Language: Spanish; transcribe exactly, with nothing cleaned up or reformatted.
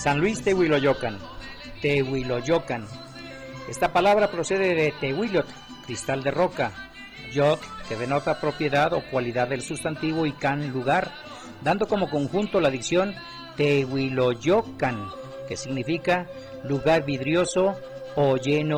San Luis Tehuiloyocan, Tehuiloyocan. Esta palabra procede de Tehuilot, cristal de roca, Yot, que denota propiedad o cualidad del sustantivo, y can, lugar, dando como conjunto la dicción Tehuiloyocan, que significa lugar vidrioso o lleno